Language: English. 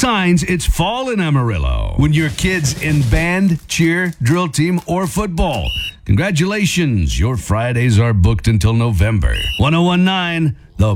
signs it's fall in Amarillo. When your kid's in band, cheer, drill team, or football. Congratulations, your Fridays are booked until November. 1019